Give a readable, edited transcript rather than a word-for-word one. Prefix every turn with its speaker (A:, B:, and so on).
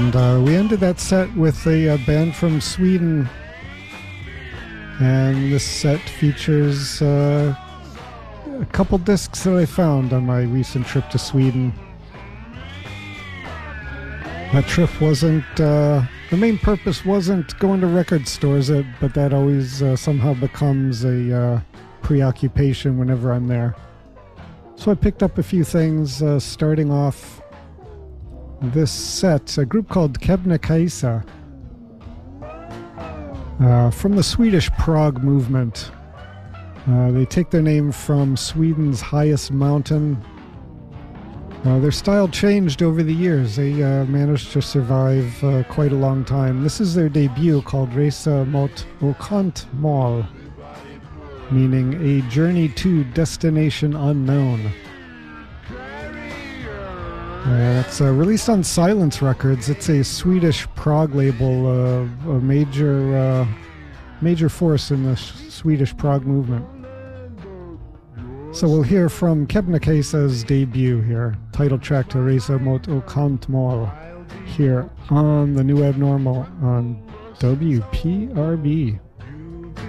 A: And we ended that set with a band from Sweden. And this set features a couple discs that I found on my recent trip to Sweden. That trip wasn't, the main purpose wasn't going to record stores, but that always somehow becomes a preoccupation whenever I'm there. So I picked up a few things, starting off this set, a group called Kebnekaise, from the Swedish Prague movement. They take their name from Sweden's highest mountain. Their style changed over the years. They managed to survive quite a long time. This is their debut called Resa mot Okant Mål, meaning a journey to destination unknown. It's released on Silence Records. It's a Swedish prog label, a major force in the Swedish prog movement. So we'll hear from Kebnekaise's debut here, title track to Resa mot Okant Mål, here on The New Abnormal on WPRB.